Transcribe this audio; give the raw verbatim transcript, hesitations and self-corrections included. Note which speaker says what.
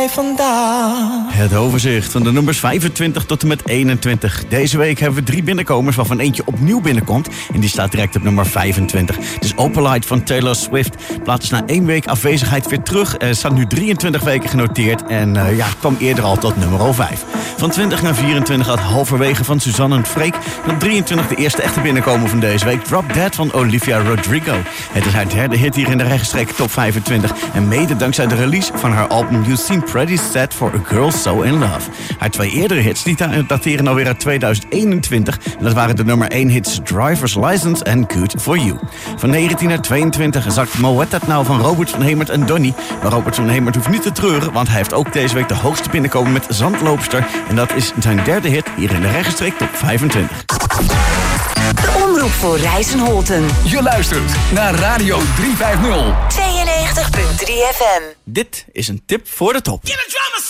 Speaker 1: Vandaag.
Speaker 2: Het overzicht van de nummers vijfentwintig tot en met eenentwintig. Deze week hebben we drie binnenkomers waarvan eentje opnieuw binnenkomt. En die staat direct op nummer vijfentwintig. Het is Open Light van Taylor Swift. Plaat is na één week afwezigheid weer terug. Er staat nu drieëntwintig weken genoteerd. En uh, ja, kwam eerder al tot nummer vijf. Van twintig naar vierentwintig gaat halverwege van Suzanne en Freek. Dan drieëntwintig de eerste echte binnenkomer van deze week. Drop Dead van Olivia Rodrigo. Het is haar derde hit hier in de rechtstreekse top vijfentwintig. En mede dankzij de release van haar album You Seem Pretty Sad for a Girl So In Love. Haar twee eerdere hits die dateren alweer uit tweeduizend eenentwintig. En dat waren de nummer één hits Driver's License en Good For You. Van negentien naar tweeëntwintig zakt Moet Dat Nou van Robert van Hemert en Donny. Maar Robert van Hemert hoeft niet te treuren, want hij heeft ook deze week de hoogste binnenkomen met Zandloopster. En dat is zijn derde hit hier in de rechtstreek top vijfentwintig.
Speaker 3: De omroep voor Rijssen-Holten.
Speaker 4: Je luistert naar Radio driehonderdvijftig.
Speaker 3: tweeënnegentig komma drie F M.
Speaker 2: Dit is een tip voor de top.